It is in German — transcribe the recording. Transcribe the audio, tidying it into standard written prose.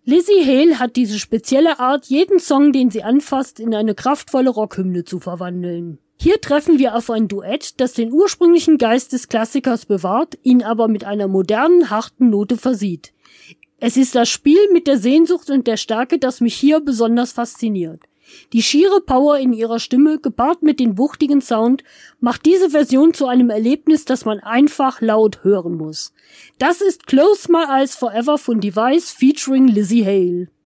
Lzzy Hale hat diese spezielle Art, jeden Song, den sie anfasst, in eine kraftvolle Rockhymne zu verwandeln. Hier treffen wir auf ein Duett, das den ursprünglichen Geist des Klassikers bewahrt, ihn aber mit einer modernen, harten Note versieht. Es ist das Spiel mit der Sehnsucht und der Stärke, das mich hier besonders fasziniert. Die schiere Power in ihrer Stimme, gepaart mit dem wuchtigen Sound, macht diese Version zu einem Erlebnis, das man einfach laut hören muss. Das ist Close My Eyes Forever von Device featuring Lzzy Hale.